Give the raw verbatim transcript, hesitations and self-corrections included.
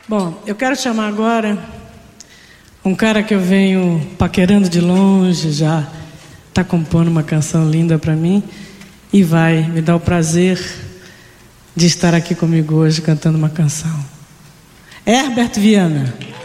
Bom, eu quero chamar agora um cara que eu venho paquerando de longe, já está compondo uma canção linda para mim e vai me dar o prazer de estar aqui comigo hoje cantando uma canção. Herbert Viana.